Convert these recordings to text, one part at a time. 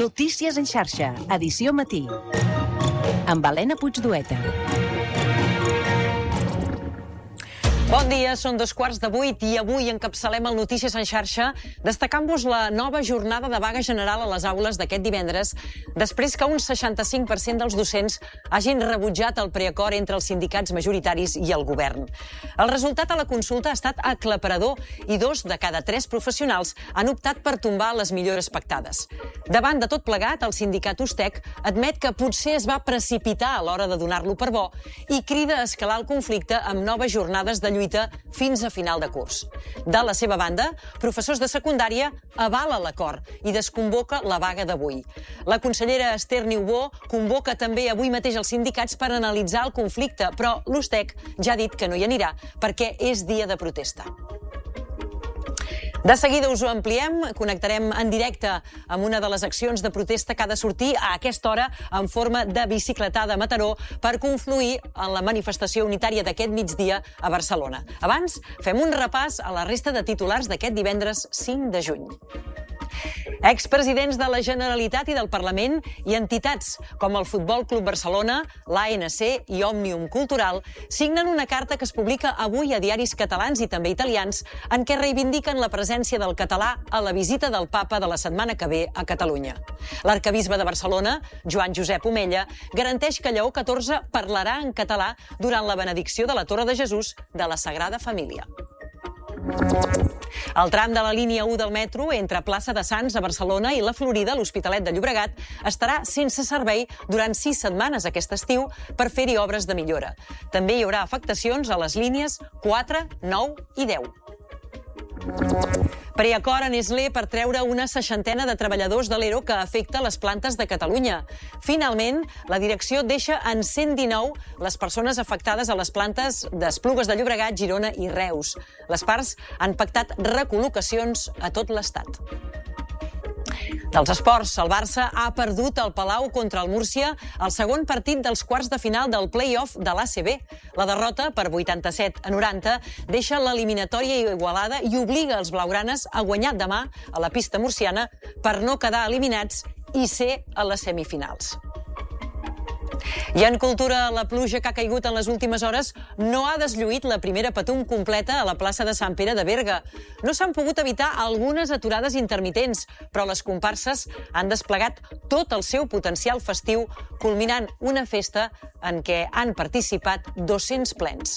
Notícies en xarxa, edició matí. Amb Helena Puigdueta. Bon dia, són 7:45 i avui encapçalem el Notícies en xarxa destacant-vos la nova jornada de vaga general a les aules d'aquest divendres després que un 65% dels docents hagin rebutjat el preacord entre els sindicats majoritaris i el govern. El resultat a la consulta ha estat aclaparador i 2 de cada 3 professionals han optat per tombar les millores pactades. Davant de tot plegat, el sindicat USTEC admet que potser es va precipitar a l'hora de donar-lo per bo i crida a escalar el conflicte amb noves jornades de lluita fins a final de curs. De la seva banda, professors de secundària avala l'acord i desconvoca la vaga d'avui. La consellera Esther Niubó convoca també avui mateix els sindicats per analitzar el conflicte, però l'USTEC ja ha dit que no hi anirà perquè és dia de protesta. De seguida us ho ampliem, connectarem en directe amb una de les accions de protesta que ha de sortir a aquesta hora en forma de bicicletada a Mataró per confluir en la manifestació unitària d'aquest migdia a Barcelona. Abans, fem un repàs a la resta de titulars d'aquest divendres 5 de juny. Expresidents de la Generalitat i del Parlament i entitats com el Futbol Club Barcelona, l'ANC i Òmnium Cultural signen una carta que es publica avui a diaris catalans i també italians en què reivindiquen la presència del català a la visita del papa de la setmana que ve a Catalunya. L'arquebisbe de Barcelona, Joan Josep Omella, garanteix que Lleó XIV parlarà en català durant la benedicció de la Torre de Jesús de la Sagrada Família. El tram de la línia 1 del metro entre Plaça de Sants a Barcelona i la Florida a l'Hospitalet de Llobregat estarà sense servei durant 6 setmanes aquest estiu per fer-hi obres de millora. També hi haurà afectacions a les línies 4, 9 i 10. Preacord a Nestlé per treure una 60ena de treballadors de l'ERO que afecta les plantes de Catalunya. Finalment, la direcció deixa en 119 les persones afectades a les plantes d'Esplugues de Llobregat, Girona i Reus. Les parts han pactat recol·locacions a tot l'Estat. Dels esports, el Barça ha perdut al Palau contra el Múrcia el segon partit dels quarts de final del play-off de l'ACB. La derrota, per 87-90, deixa l'eliminatòria igualada i obliga els blaugranes a guanyar demà a la pista murciana per no quedar eliminats i ser a les semifinals. I en cultura, la pluja que ha caigut en les últimes hores no ha deslluït la primera Patum completa a la plaça de Sant Pere de Berga. No s'han pogut evitar algunes aturades intermitents, però les comparses han desplegat tot el seu potencial festiu, culminant una festa en què han participat 200 plens.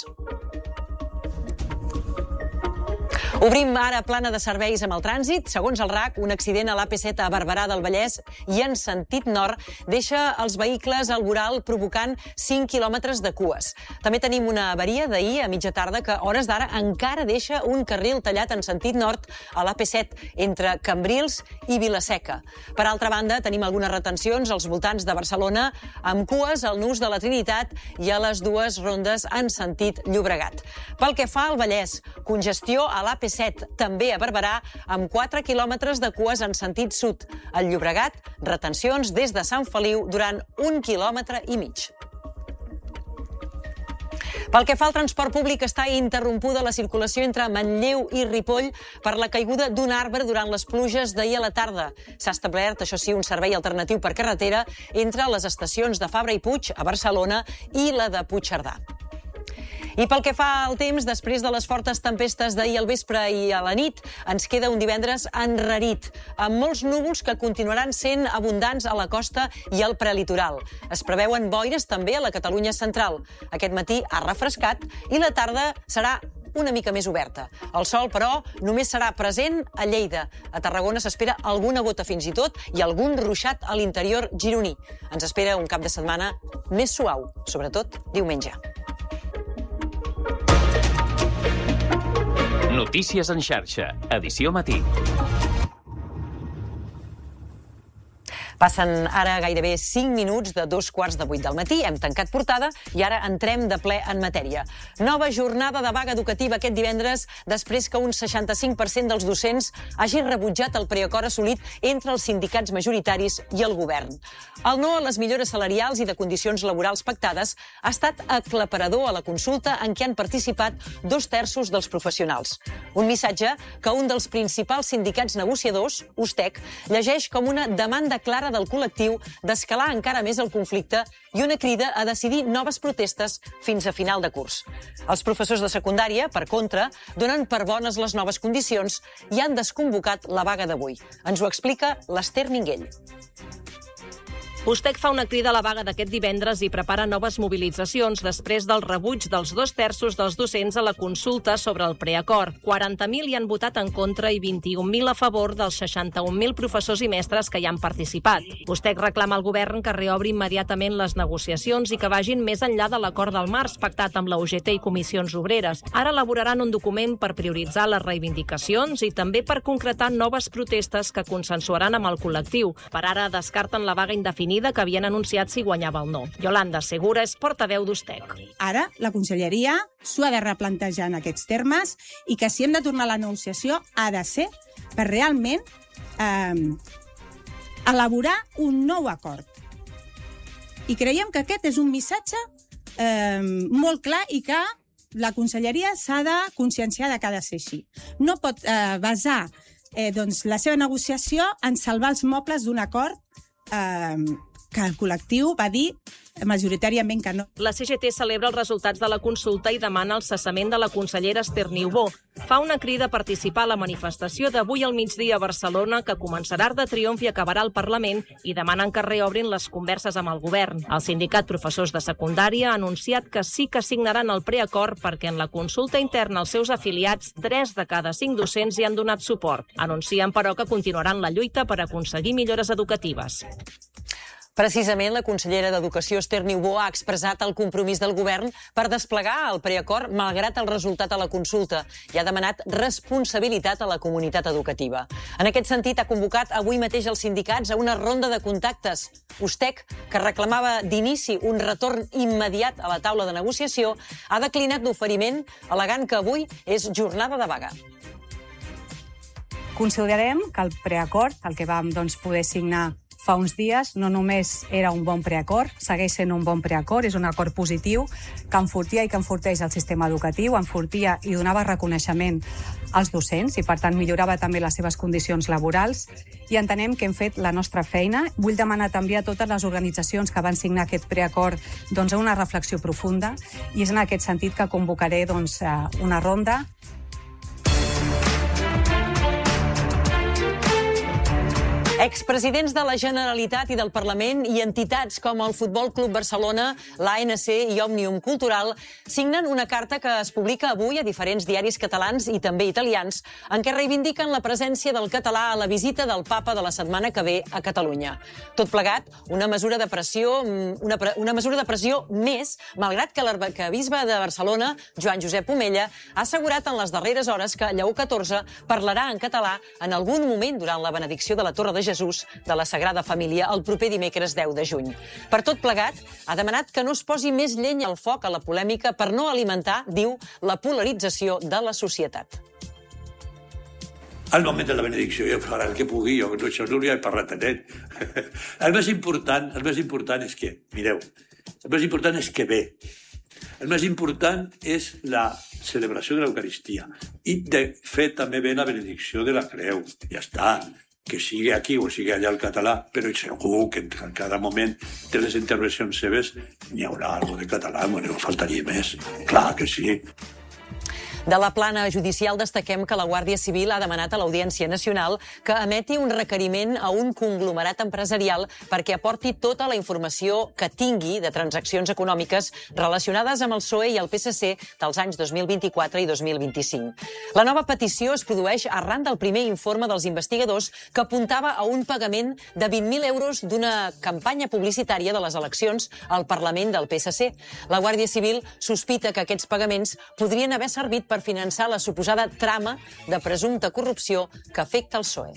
Obrim ara plana de serveis amb el trànsit. Segons el RAC, un accident a l'AP7 a Barberà del Vallès i en sentit nord deixa els vehicles al voral provocant 5 quilòmetres de cues. També tenim una avaria d'ahir a mitja tarda que a hores d'ara encara deixa un carril tallat en sentit nord a l'AP7 entre Cambrils i Vilaseca. Per altra banda, tenim algunes retencions als voltants de Barcelona amb cues al nus de la Trinitat i a les dues rondes en sentit Llobregat. Pel que fa al Vallès, congestió a l'AP7 també a Barberà, amb 4 quilòmetres de cues en sentit sud. Al Llobregat, retencions des de Sant Feliu durant 1,5 quilòmetres. Pel que fa al transport públic, està interrompuda la circulació entre Manlleu i Ripoll per la caiguda d'un arbre durant les pluges d'ahir a la tarda. S'ha establert, això sí, un servei alternatiu per carretera entre les estacions de Fabra i Puig, a Barcelona, i la de Puigcerdà. I pel que fa al temps, després de les fortes tempestes d'ahir al vespre i a la nit, ens queda un divendres enrarit, amb molts núvols que continuaran sent abundants a la costa i al prelitoral. Es preveuen boires també a la Catalunya central. Aquest matí ha refrescat i la tarda serà una mica més oberta. El sol, però, només serà present a Lleida. A Tarragona s'espera alguna gota fins i tot i algun ruixat a l'interior gironí. Ens espera un cap de setmana més suau, sobretot diumenge. Notícies en xarxa, edició matí. Passen ara gairebé 5 minuts de 7:45 del matí. Hem tancat portada i ara entrem de ple en matèria. Nova jornada de vaga educativa aquest divendres després que un 65% dels docents hagi rebutjat el preacord assolit entre els sindicats majoritaris i el govern. El no a les millores salarials i de condicions laborals pactades ha estat aclaparador a la consulta en què han participat 2/3 dels professionals. Un missatge que un dels principals sindicats negociadors, USTEC, llegeix com una demanda clara vaga del col·lectiu d'escalar encara més el conflicte i una crida a decidir noves protestes fins a final de curs. Els professors de secundària, per contra, donen per bones les noves condicions i han desconvocat la vaga d'avui. Ens ho explica l'Ester Minguell. USTEC fa una crida a la vaga d'aquest divendres i prepara noves mobilitzacions després del rebuig dels 2/3 dels docents a la consulta sobre el preacord. 40.000 hi han votat en contra i 21.000 a favor dels 61.000 professors i mestres que hi han participat. USTEC reclama al govern que reobri immediatament les negociacions i que vagin més enllà de l'acord del març pactat amb la UGT i comissions obreres. Ara elaboraran un document per prioritzar les reivindicacions i també per concretar noves protestes que consensuaran amb el col·lectiu. Per ara descarten la vaga indefinida que havien anunciat si guanyava el no. Yolanda Segura és portaveu d'USTEC. Ara la Conselleria s'ho ha de replantejar en aquests termes i que si hem de tornar a la negociació ha de ser per realment elaborar un nou acord. I creiem que aquest és un missatge molt clar i que la Conselleria s'ha de conscienciar de que ha de ser així. No pot basar la seva negociació en salvar els mobles d'un acord que el col·lectiu va dir majoritàriament que no. La CGT celebra els resultats de la consulta i demana el cessament de la consellera Esther Niubó. Fa una crida a participar a la manifestació d'avui al migdia a Barcelona, que començarà de triomf i acabarà al Parlament, i demanen que reobrin les converses amb el govern. El sindicat Professors de Secundària ha anunciat que sí que signaran el preacord perquè en la consulta interna als seus afiliats 3 de cada 5 docents hi han donat suport. Anuncien, però, que continuaran la lluita per aconseguir millores educatives. Precisament, la consellera d'Educació, Esther Niubó, ha expressat el compromís del govern per desplegar el preacord malgrat el resultat a la consulta i ha demanat responsabilitat a la comunitat educativa. En aquest sentit, ha convocat avui mateix els sindicats a una ronda de contactes. USTEC, que reclamava d'inici un retorn immediat a la taula de negociació, ha declinat l'oferiment, al·legant que avui és jornada de vaga. Considerem que el preacord, el que vam poder signar fa uns dies, no només era un bon preacord, segueix sent un bon preacord, és un acord positiu que enfortia i que enforteix el sistema educatiu, enfortia i donava reconeixement als docents i, per tant, millorava també les seves condicions laborals i entenem que hem fet la nostra feina. Vull demanar també a totes les organitzacions que van signar aquest preacord una reflexió profunda i és en aquest sentit que convocaré una ronda. Expresidents de la Generalitat i del Parlament i entitats com el Futbol Club Barcelona, l'ANC i Òmnium Cultural signen una carta que es publica avui a diferents diaris catalans i també italians en què reivindiquen la presència del català a la visita del papa de la setmana que ve a Catalunya. Tot plegat, una mesura de pressió més, malgrat que l'arquebisbe de Barcelona, Joan Josep Omella, ha assegurat en les darreres hores que Lleó XIV parlarà en català en algun moment durant la benedicció de la Torre de Jesús de la Sagrada Família el proper dimecres 10 de juny. Per tot plegat, ha demanat que no es posi més llenya al foc a la polèmica per no alimentar, diu, la polarització de la societat. Al moment de la benedicció jo faré el que pugui, jo això no li he parlat a ell. El més important és que, mireu, el més important és que ve. El més important és la celebració de l'Eucaristia i, de fet, també ve la benedicció de la creu. Ja està. Que sigui aquí o sigui allà el català, però segur que en cada moment de les intervencions seves n'hi haurà alguna de català, no faltaria més. Clar que sí. De la plana judicial destaquem que la Guàrdia Civil ha demanat a l'Audiència Nacional que emeti un requeriment a un conglomerat empresarial perquè aporti tota la informació que tingui de transaccions econòmiques relacionades amb el PSOE i el PSC dels anys 2024 i 2025. La nova petició es produeix arran del primer informe dels investigadors que apuntava a un pagament de 20.000 euros d'una campanya publicitària de les eleccions al Parlament del PSC. La Guàrdia Civil sospita que aquests pagaments podrien haver servit per finançar la suposada trama de presumpta corrupció que afecta el PSOE.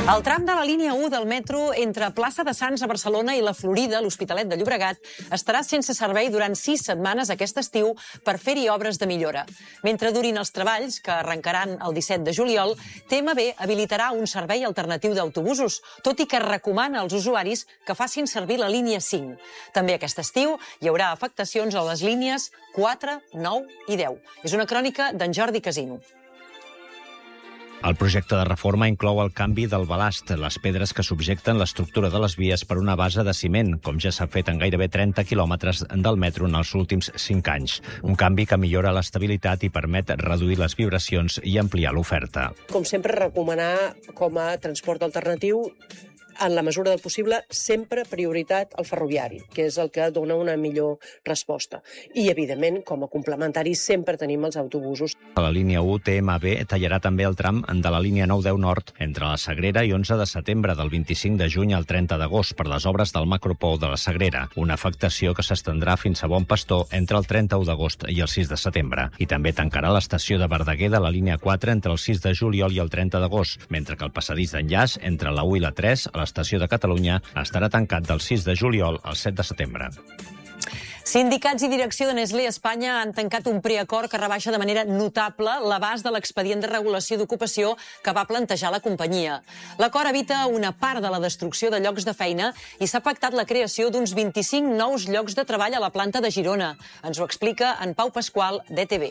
El tram de la línia 1 del metro entre Plaça de Sants a Barcelona i la Florida, l'Hospitalet de Llobregat, estarà sense servei durant 6 setmanes aquest estiu per fer-hi obres de millora. Mentre durin els treballs, que arrencaran el 17 de juliol, TMB habilitarà un servei alternatiu d'autobusos, tot i que recomana als usuaris que facin servir la línia 5. També aquest estiu hi haurà afectacions a les línies 4, 9 i 10. És una crònica d'en Jordi Casino. El projecte de reforma inclou el canvi del balast, les pedres que subjecten l'estructura de les vies per una base de ciment, com ja s'ha fet en gairebé 30 quilòmetres del metro en els últims 5 anys. Un canvi que millora l'estabilitat i permet reduir les vibracions i ampliar l'oferta. Com sempre, recomanar com a transport alternatiu, en la mesura del possible, sempre prioritat al ferroviari, que és el que dona una millor resposta. I, evidentment, com a complementari, sempre tenim els autobusos. A la línia 1, TMB tallarà també el tram de la línia 9-10 Nord entre la Sagrera i 11 de setembre, del 25 de juny al 30 d'agost, per les obres del macropou de la Sagrera, una afectació que s'estendrà fins a Bon Pastor entre el 31 d'agost i el 6 de setembre. I també tancarà l'estació de Verdaguer de la línia 4 entre el 6 de juliol i el 30 d'agost, mentre que el passadís d'enllaç entre la 1 i la 3 a l'estació de Catalunya estarà tancat del 6 de juliol al 7 de setembre. Sindicats i direcció de Nestlé Espanya han tancat un preacord que rebaixa de manera notable l'abast de l'expedient de regulació d'ocupació que va plantejar la companyia. L'acord evita una part de la destrucció de llocs de feina i s'ha pactat la creació d'uns 25 nous llocs de treball a la planta de Girona. Ens ho explica en Pau Pasqual, d'ETV.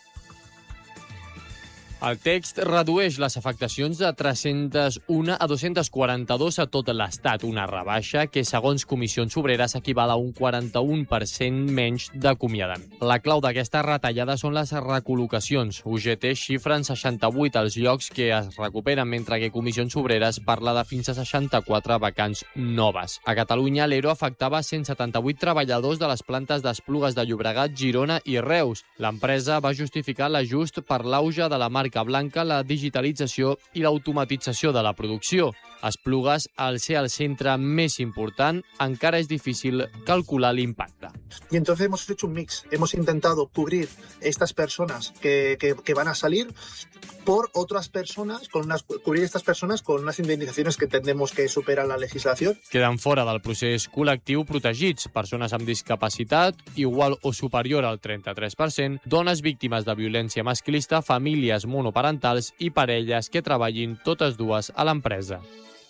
El text redueix les afectacions de 301 a 242 a tot l'Estat, una rebaixa que, segons Comissions Obreres, equival a un 41% menys d'acomiadament. La clau d'aquesta retallada són les recol·locacions. UGT xifra en 68 els llocs que es recuperen, mentre que Comissions Obreres parla de fins a 64 vacants noves. A Catalunya, l'ERO afectava 178 treballadors de les plantes d'Esplugues de Llobregat, Girona i Reus. L'empresa va justificar l'ajust per l'auge de la marca blanca, la digitalització i l'automatització de la producció. Esplugues, al ser el centre més important, encara es difícil calcular l'impacte. Y entonces hemos hecho un mix. Hemos intentado cubrir estas personas que van a salir por otras personas, cubrir estas personas con unas indemnizaciones que entendemos que superan la legislación. Queden fora del procés col·lectiu protegits persones amb discapacitat, igual o superior al 33%, dones víctimes de violència masclista, famílies monoparentals i parelles que treballin totes dues a l'empresa.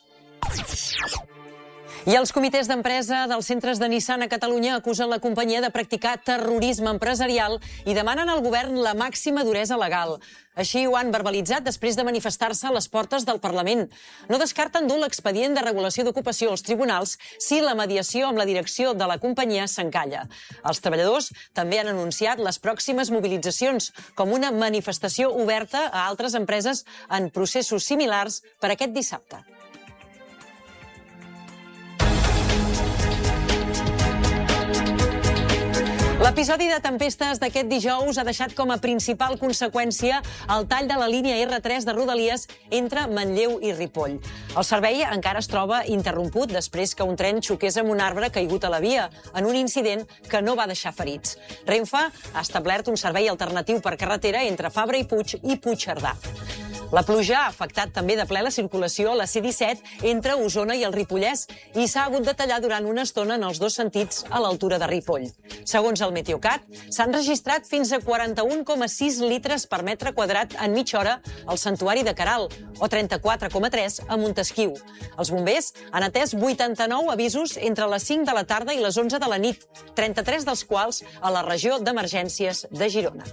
I els comitès d'empresa dels centres de Nissan a Catalunya acusen la companyia de practicar terrorisme empresarial i demanen al govern la màxima duresa legal. Així ho han verbalitzat després de manifestar-se a les portes del Parlament. No descarten dur l'expedient de regulació d'ocupació als tribunals si la mediació amb la direcció de la companyia s'encalla. Els treballadors també han anunciat les pròximes mobilitzacions com una manifestació oberta a altres empreses en processos similars per aquest dissabte. L'episodi de tempestes d'aquest dijous ha deixat com a principal conseqüència el tall de la línia R3 de Rodalies entre Manlleu i Ripoll. El servei encara es troba interromput després que un tren xoqués amb un arbre caigut a la via, en un incident que no va deixar ferits. Renfe ha establert un servei alternatiu per carretera entre Fabra i Puig i Puigcerdà. La pluja ha afectat també de ple la circulació a la C-17 entre Osona i el Ripollès i s'ha hagut de tallar durant una estona en els dos sentits a l'altura de Ripoll. Segons el Meteocat, s'han registrat fins a 41,6 litres per metre quadrat en mitja hora al Santuari de Caral o 34,3 a Montesquiu. Els bombers han atès 89 avisos entre les 5 de la tarda i les 11 de la nit, 33 dels quals a la regió d'emergències de Girona.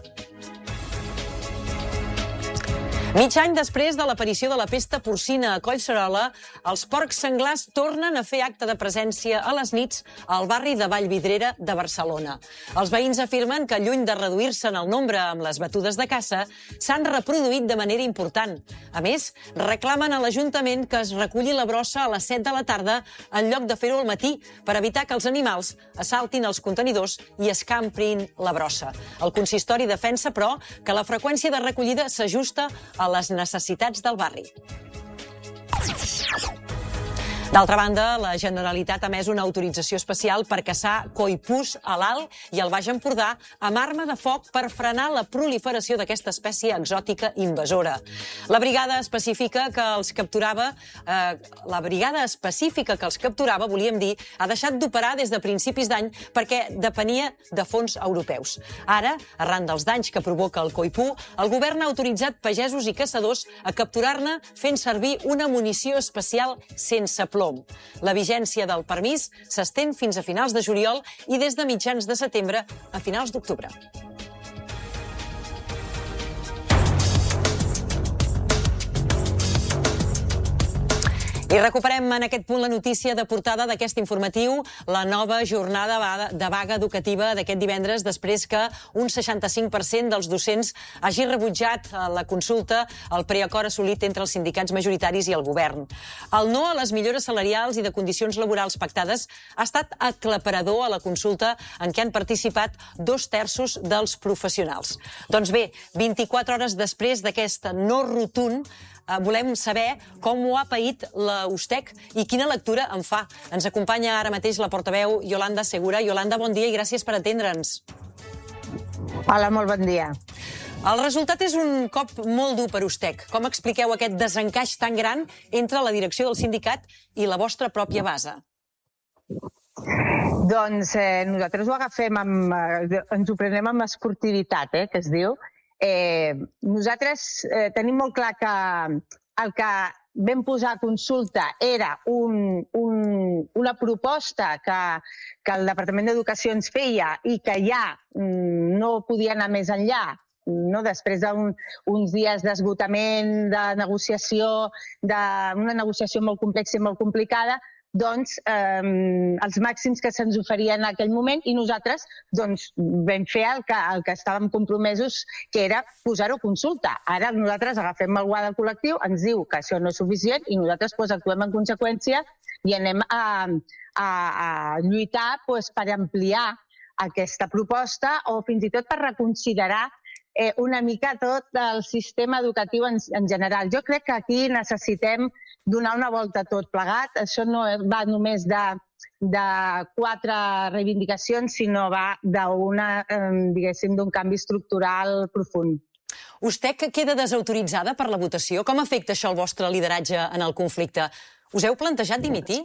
Mig any després de l'aparició de la pesta porcina a Collserola, els porcs senglars tornen a fer acte de presència a les nits al barri de Vallvidrera de Barcelona. Els veïns afirmen que, lluny de reduir-se en el nombre amb les batudes de caça, s'han reproduït de manera important. A més, reclamen a l'Ajuntament que es reculli la brossa a les 7 de la tarda en lloc de fer-ho al matí per evitar que els animals assaltin els contenidors i escamprin la brossa. El consistori defensa, però, que la freqüència de recollida s'ajusta a les necessitats del barri. D'altra banda, la Generalitat ha emès una autorització especial per caçar coipús a l'Alt i al Baix Empordà amb arma de foc per frenar la proliferació d'aquesta espècie exòtica invasora. La brigada específica que els capturava, volíem dir, ha deixat d'operar des de principis d'any perquè depenia de fons europeus. Ara, arran dels danys que provoca el coipú, el govern ha autoritzat pagesos i caçadors a capturar-ne fent servir una munició especial sense plom. La vigència del permís s'estén fins a finals de juliol i des de mitjans de setembre a finals d'octubre. I recuperem en aquest punt la notícia de portada d'aquest informatiu, la nova jornada de vaga educativa d'aquest divendres després que un 65% dels docents hagi rebutjat la consulta al preacord assolit entre els sindicats majoritaris i el govern. El no a les millores salarials i de condicions laborals pactades ha estat aclaparador a la consulta en què han participat 2/3 dels professionals. Doncs bé, 24 hores després d'aquest no rotund, volem saber com ho ha paït la USTEC i quina lectura en fa. Ens acompanya ara mateix la portaveu Yolanda Segura. Yolanda, bon dia i gràcies per atendre'ns. Hola, molt bon dia. El resultat és un cop molt dur per USTEC. Com expliqueu aquest desencaix tan gran entre la direcció del sindicat i la vostra pròpia base? Doncs nosaltres ho agafem, ens ho prenem amb esportivitat, que es diu. Nosaltres tenim molt clar que el que vam posar a consulta era una proposta que el Departament d'Educació ens feia i que ja no podia anar més enllà, després d'uns dies d'esgotament, de negociació, d'una negociació molt complexa i molt complicada, doncs, els màxims que se'ns oferien en aquell moment i nosaltres vam fer el que estàvem compromesos, que era posar-ho a consulta. Ara nosaltres agafem el guà del col·lectiu, ens diu que això no és suficient i nosaltres actuem en conseqüència i anem a lluitar per ampliar aquesta proposta o fins i tot per reconsiderar una mica tot el sistema educatiu en general. Jo crec que aquí necessitem donar una volta a tot plegat. Això no va només de 4 reivindicacions, sinó va d'un canvi estructural profund. USTEC queda desautoritzada per la votació. Com afecta això el vostre lideratge en el conflicte? Us heu plantejat dimitir?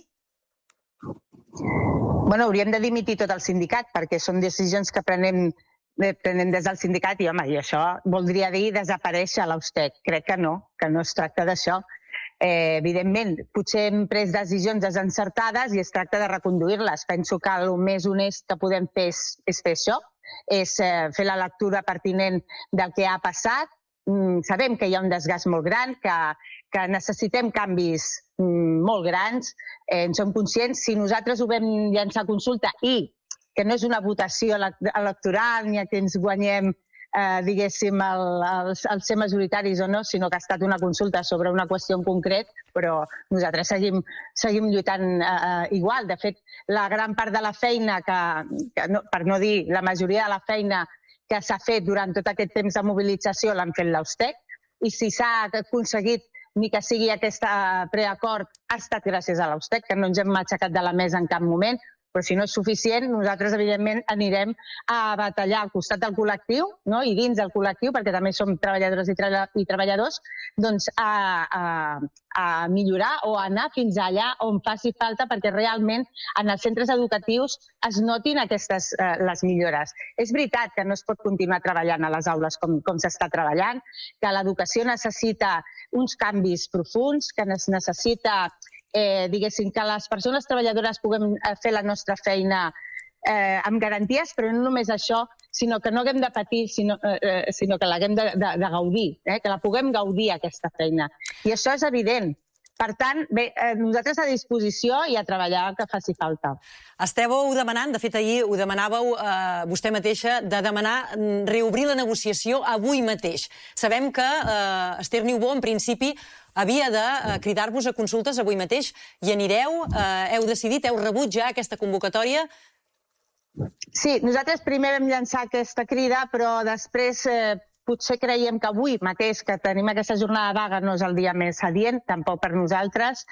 Bueno, hauríem de dimitir tot el sindicat, perquè són decisions que prenem des del sindicat i, home, i això voldria dir desaparèixer l'USTEC. Crec que no es tracta d'això. Evidentment, potser hem pres decisions desencertades i es tracta de reconduir-les. Penso que el més honest que podem fer és fer això, és fer la lectura pertinent del que ha passat. Sabem que hi ha un desgast molt gran, que necessitem canvis molt grans. En som conscients. Si nosaltres ho vam llançar a consulta i que no és una votació electoral ni a que ens guanyem, diguéssim, el ser majoritaris o no, sinó que ha estat una consulta sobre una qüestió en concret, però nosaltres seguim lluitant igual. De fet, la gran part de la feina, per no dir la majoria de la feina que s'ha fet durant tot aquest temps de mobilització l'han fet l'USTEC, i si s'ha aconseguit ni que sigui aquest preacord ha estat gràcies a l'USTEC, que no ens hem matxacat de la mesa en cap moment. Però si no és suficient, nosaltres, evidentment, anirem a batallar al costat del col·lectiu i dins del col·lectiu, perquè també som treballadores i treballadors, doncs a millorar o a anar fins allà on faci falta perquè realment en els centres educatius es notin les millores. És veritat que no es pot continuar treballant a les aules com s'està treballant, que l'educació necessita uns canvis profunds, que es necessita diguéssim, que les persones treballadores puguem fer la nostra feina amb garanties, però no només això, sinó que no haguem de patir, sinó que l'haguem de gaudir, que la puguem gaudir, aquesta feina. I això és evident. Per tant, bé, nosaltres a disposició i a treballar el que faci falta. Esteu demanant, de fet ahir ho demanàveu vostè mateixa, de demanar reobrir la negociació avui mateix. Sabem que Esther Niubó, en principi, havia de cridar-vos a consultes avui mateix i anireu, heu decidit, heu rebut ja aquesta convocatòria? Sí, nosaltres primer vam llançar aquesta crida, però després potser creiem que avui mateix que tenim aquesta jornada de vaga no és el dia més adient, tampoc per nosaltres,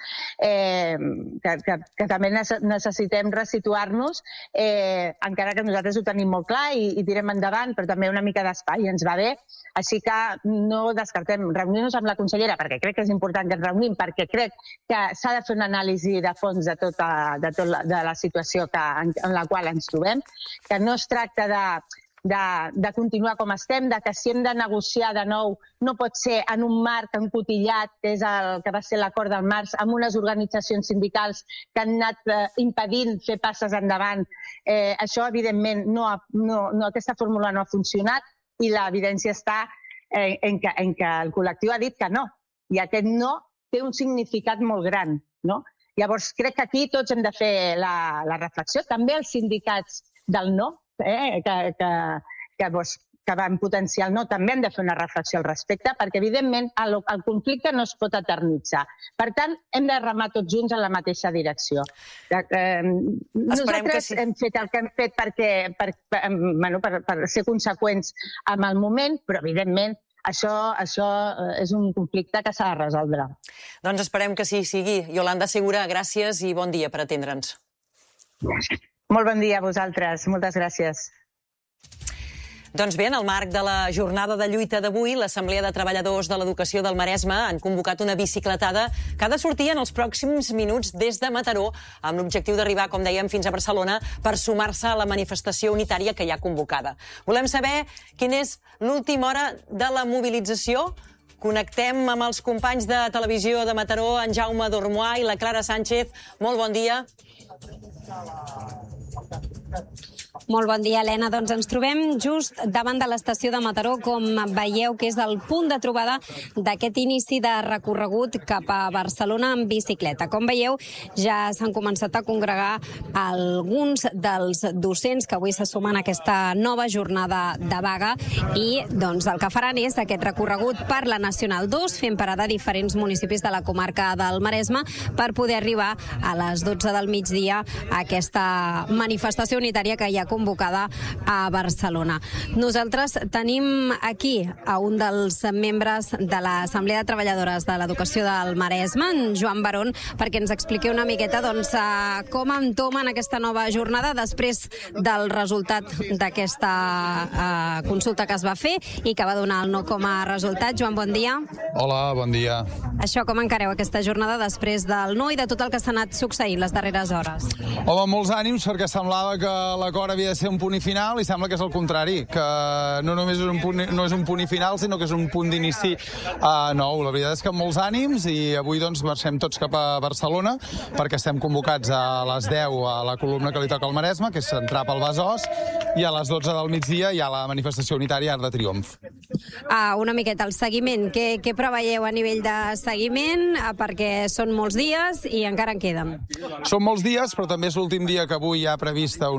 que també necessitem resituar-nos, encara que nosaltres ho tenim molt clar i tirem endavant, però també una mica d'espai ens va bé. Així que no descartem reunir-nos amb la consellera, perquè crec que és important que ens reunim, perquè crec que s'ha de fer una anàlisi de fons de la situació en la qual ens trobem, que no es tracta de continuar com estem, de que si hem de negociar de nou no pot ser en un marc encotillat, que és el que va ser l'acord del març, amb unes organitzacions sindicals que han anat impedint fer passes endavant. Això, evidentment, aquesta fórmula no ha funcionat i l'evidència està en que el col·lectiu ha dit que no. I aquest no té un significat molt gran, no? Llavors, crec que aquí tots hem de fer la reflexió. També els sindicats del no, que van potenciar el no, també han de fer una reflexió al respecte, perquè, evidentment, el conflicte no es pot eternitzar. Per tant, hem de remar tots junts en la mateixa direcció. Nosaltres hem fet el que hem fet per ser conseqüents amb el moment, però, evidentment, això és un conflicte que s'ha de resoldre. Doncs esperem que sí sigui. Iolanda Segura, gràcies i bon dia per atendre'ns. Molt bon dia a vosaltres. Moltes gràcies. Doncs bé, en el marc de la jornada de lluita d'avui, l'Assemblea de Treballadors de l'Educació del Maresme han convocat una bicicletada que ha de sortir en els pròxims minuts des de Mataró, amb l'objectiu d'arribar, com dèiem, fins a Barcelona per sumar-se a la manifestació unitària que hi ha convocada. Volem saber quina és l'última hora de la mobilització. Connectem amb els companys de televisió de Mataró, en Jaume Dormois i la Clara Sánchez. Molt bon dia. Molt bon dia, Helena. Doncs ens trobem just davant de l'estació de Mataró, com veieu que és el punt de trobada d'aquest inici de recorregut cap a Barcelona en bicicleta. Com veieu, ja s'han començat a congregar alguns dels docents que avui se sumen a aquesta nova jornada de vaga i doncs, el que faran és aquest recorregut per la Nacional 2, fent parada a diferents municipis de la comarca del Maresme per poder arribar a les 12 del migdia a aquesta manifestació unitària que hi ha convocada a Barcelona. Nosaltres tenim aquí a un dels membres de l'Assemblea de Treballadores de l'Educació del Maresme, en Joan Barón, perquè ens expliqui una miqueta com entomen aquesta nova jornada després del resultat d'aquesta consulta que es va fer i que va donar el no com a resultat. Joan, bon dia. Hola, bon dia. Això, com encareu aquesta jornada després del no i de tot el que s'ha anat succeint les darreres hores? Home, molts ànims, perquè semblava que l'acord havia de ser un punt i final i sembla que és el contrari, que no només no és un punt i final, sinó que és un punt d'inici nou. La veritat és que molts ànims i avui doncs marxem tots cap a Barcelona perquè estem convocats a les 10 a la columna que li toca al Maresme, que és entrar pel Besòs, i a les 12 del migdia hi ha la manifestació unitària Arc de Triomf. Una miqueta el seguiment. Què preveieu a nivell de seguiment? Perquè són molts dies i encara en queden. Són molts dies, però també és l'últim dia que avui hi ha prevista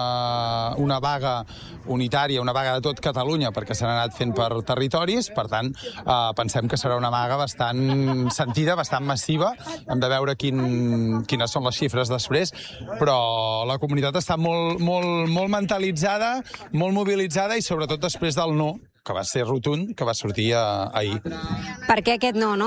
una vaga unitària, una vaga de tot Catalunya, perquè s'han anat fent per territoris. Per tant, pensem que serà una vaga bastant sentida, bastant massiva. Hem de veure quines són les xifres després, però la comunitat està molt mentalitzada, molt mobilitzada i sobretot després del no, que va ser rotund, que va sortir ahir. Per què aquest no?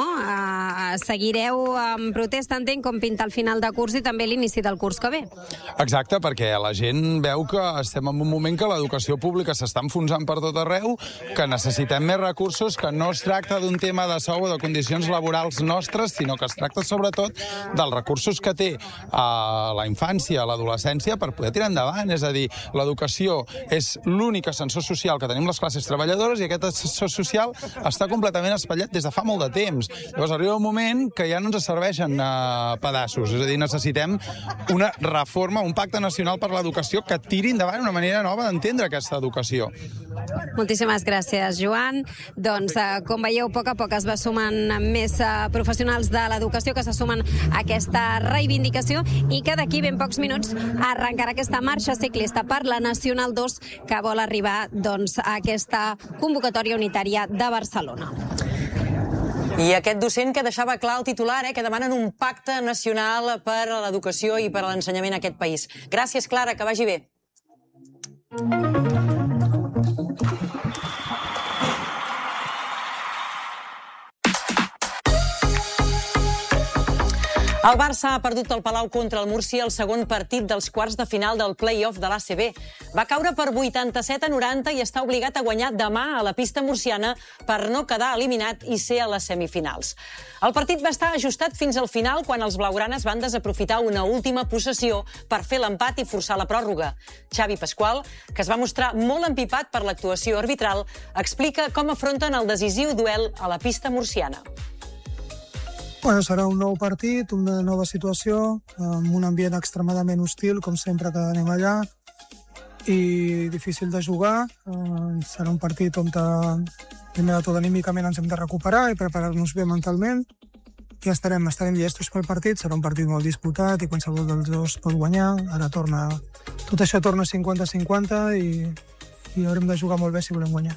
Seguireu en protesta, entenc, com pinta el final de curs i també l'inici del curs que ve. Exacte, perquè la gent veu que estem en un moment que l'educació pública s'està enfonsant per tot arreu, que necessitem més recursos, que no es tracta d'un tema de sou o de condicions laborals nostres, sinó que es tracta sobretot dels recursos que té la infància, l'adolescència, per poder tirar endavant. És a dir, l'educació és l'únic ascensor social que tenim les classes treballadores i aquest ascensor social està completament espatllat des de fa molt de temps. Llavors arriba un moment que ja no ens serveixen pedaços. És a dir, necessitem una reforma, un pacte nacional per l'educació que tiri endavant una manera nova d'entendre aquesta educació. Moltíssimes gràcies, Joan. Doncs, com veieu, a poc es va sumant més professionals de l'educació que se sumen a aquesta reivindicació i que d'aquí ben pocs minuts arrencarà aquesta marxa ciclista per la Nacional 2 que vol arribar a aquesta convocatòria unitària de Barcelona. I aquest docent que deixava clar el titular, que demanen un pacte nacional per a l'educació i per a l'ensenyament en aquest país. Gràcies, Clara, que vagi bé. El Barça ha perdut al Palau contra el Múrcia el segon partit dels quarts de final del play-off de l'ACB. Va caure per 87-90 i està obligat a guanyar demà a la pista murciana per no quedar eliminat i ser a les semifinals. El partit va estar ajustat fins al final quan els blaugranes van desaprofitar una última possessió per fer l'empat i forçar la pròrroga. Xavi Pasqual, que es va mostrar molt empipat per l'actuació arbitral, explica com afronten el decisiu duel a la pista murciana. Bueno, serà un nou partit, una nova situació, amb un ambient extremadament hostil, com sempre que anem allà, i difícil de jugar. Serà un partit on, primer de tot, anímicament ens hem de recuperar i preparar-nos bé mentalment. I estarem llestos pel partit, serà un partit molt disputat i qualsevol dels dos pot guanyar. Ara tot això torna 50-50 i haurem de jugar molt bé si volem guanyar.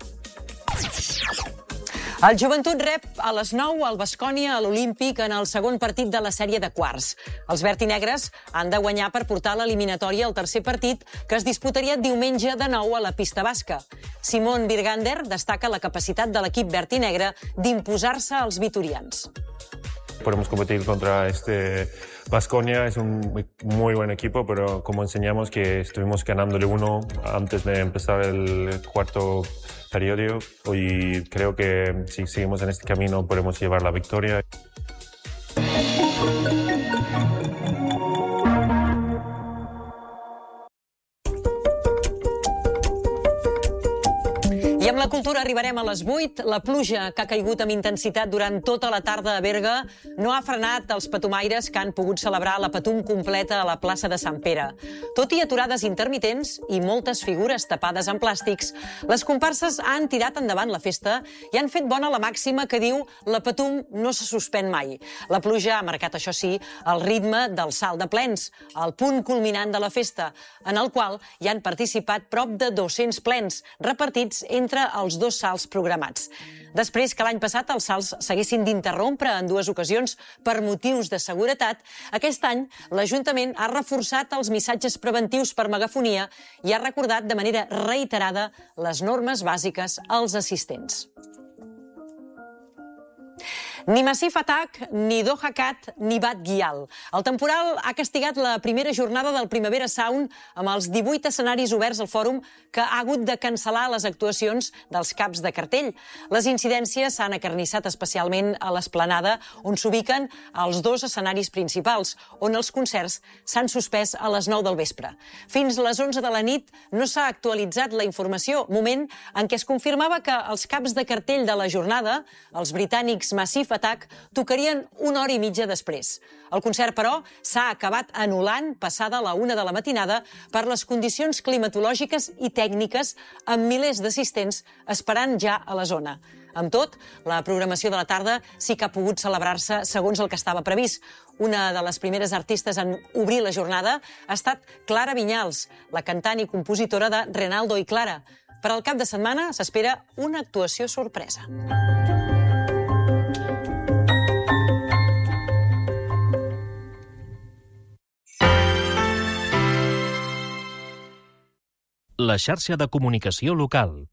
El Joventut rep a les 9 al Baskonia a l'Olímpic en el segon partit de la sèrie de quarts. Els vertinegres han de guanyar per portar l'eliminatòria al tercer partit, que es disputaria diumenge de nou a la pista basca. Simon Birgander destaca la capacitat de l'equip vertinegre d'imposar-se als vitorians. Podemos competir contra este Baskonia, es un muy buen equipo, pero como enseñamos que estuvimos ganándole 1 antes de empezar el cuarto periodo y creo que si seguimos en este camino podemos llevar la victoria. I amb la cultura arribarem a les 8. La pluja que ha caigut amb intensitat durant tota la tarda a Berga no ha frenat els patumaires que han pogut celebrar la Patum completa a la plaça de Sant Pere. Tot i aturades intermitents i moltes figures tapades amb plàstics, les comparses han tirat endavant la festa i han fet bona la màxima que diu la Patum no se suspèn mai. La pluja ha marcat, això sí, el ritme del salt de plens, el punt culminant de la festa, en el qual hi han participat prop de 200 plens, repartits entre els dos salts programats. Després que l'any passat els salts s'haguessin d'interrompre en 2 ocasions per motius de seguretat, aquest any l'Ajuntament ha reforçat els missatges preventius per megafonia i ha recordat de manera reiterada les normes bàsiques als assistents. Ni Massif Attack, ni Doha Cat, ni Bad Gyal. El temporal ha castigat la primera jornada del Primavera Sound amb els 18 escenaris oberts al fòrum que ha hagut de cancel·lar les actuacions dels caps de cartell. Les incidències s'han acarnissat especialment a l'Esplanada, on s'ubiquen els 2 escenaris principals, on els concerts s'han suspès a les 9 del vespre. Fins a les 11 de la nit no s'ha actualitzat la informació, moment en què es confirmava que els caps de cartell de la jornada, els britànics Massif Attack, tocarien 1 hora i mitja després. El concert, però, s'ha acabat anul·lant passada la 1 de la matinada per les condicions climatològiques i tècniques amb milers d'assistents esperant ja a la zona. Amb tot, la programació de la tarda sí que ha pogut celebrar-se segons el que estava previst. Una de les primeres artistes en obrir la jornada ha estat Clara Vinyals, la cantant i compositora de Renaldo i Clara. Per al cap de setmana s'espera una actuació sorpresa. La xarxa de comunicació local.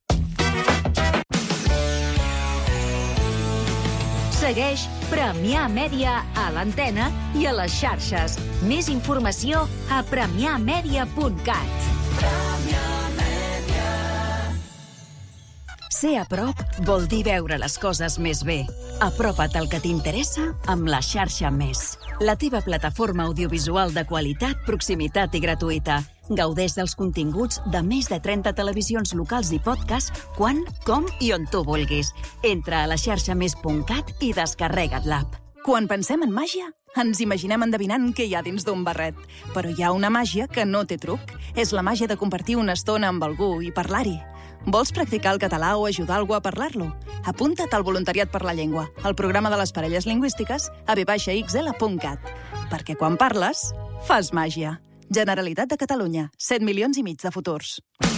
Segueix Premià Mèdia a l'antena i a les xarxes. Més informació a premiamedia.cat. Ser a prop vol dir veure les coses més bé. Apropa't al que t'interessa amb la xarxa Més. La teva plataforma audiovisual de qualitat, proximitat i gratuïta. Gaudeix dels continguts de més de 30 televisions locals i podcasts quan, com i on tu vulguis. Entra a la xarxamés.cat i descarrega't l'app. Quan pensem en màgia, ens imaginem endevinant què hi ha dins d'un barret. Però hi ha una màgia que no té truc. És la màgia de compartir una estona amb algú i parlar-hi. Vols practicar el català o ajudar algú a parlar-lo? Apunta't al Voluntariat per la Llengua, al programa de les parelles lingüístiques a v-xl.cat. Perquè quan parles, fas màgia. Generalitat de Catalunya, 7,5 milions de futurs.